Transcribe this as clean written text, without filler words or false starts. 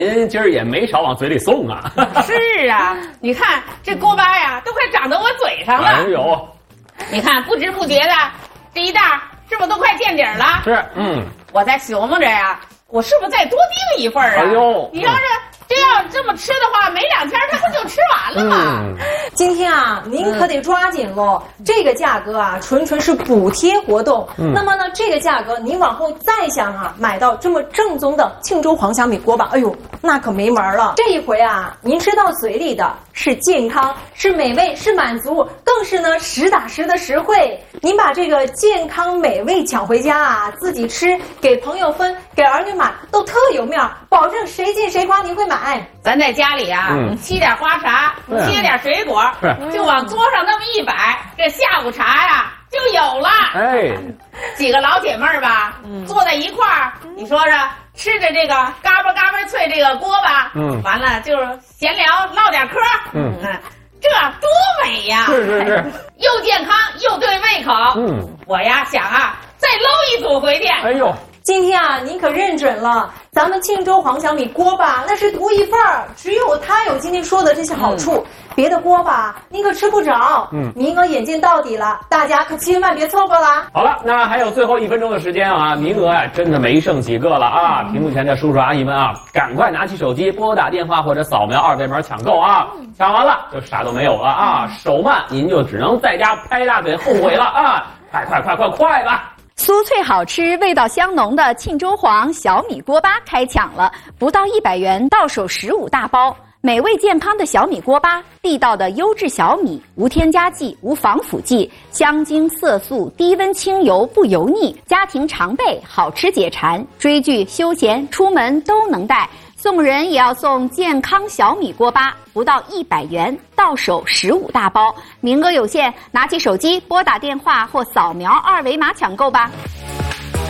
您今儿也没少往嘴里送啊。 是啊，你看这锅巴呀，都快长到我嘴上了。 哎呦， 你看不知不觉的，这一袋是不是都快见底了？ 是， 我在琢磨着呀，我是不是再多订一份啊？ 哎呦， 你要是真要这么吃的话，没2天它不就吃完了吗？ 今天啊，您可得抓紧喽！这个价格啊，纯是补贴活动。那么呢，这个价格您往后再想啊，买到这么正宗的庆州黄小米锅巴，哎呦，那可没门了。这一回啊，您吃到嘴里的是健康，是美味，是满足，更是呢实打实的实惠。您把这个健康美味抢回家啊，自己吃，给朋友分，给儿女买，都特有面儿，保证谁进谁夸您会买。 咱在家里啊，沏点花茶，切点水果，就往桌上那么一摆，这下午茶呀就有了。哎，几个老姐妹儿吧，坐在一块儿，你说说，吃着这个嘎巴嘎巴脆这个锅巴，完了就是闲聊唠点嗑，这多美呀！ 是， 又健康又对胃口。我呀想啊，再搂一组回去。 哎呦。 今天啊，您可认准了，咱们庆州黄小米锅巴那是独一份儿，只有它有今天说的这些好处，别的锅巴您可吃不着。名额眼见到底了，大家可千万别错过了。 好了，那还有最后1分钟的时间啊，名额啊真的没剩几个了啊！屏幕前的叔叔阿姨们啊，赶快拿起手机拨打电话或者扫描2维码抢购啊！抢完了就啥都没有了啊！手慢您就只能在家拍大腿后悔了啊！快吧！ 酥脆好吃、味道香浓的庆州黄小米锅巴开抢了，不到100元，到手15大包。美味健康的小米锅巴，地道的优质小米，无添加剂、无防腐剂，香精色素，低温清油不油腻，家庭常备，好吃解馋，追剧、休闲、出门都能带。送人也要送健康小米锅巴，不到100元，到手15大包，名额有限，拿起手机拨打电话或扫描2维码抢购吧。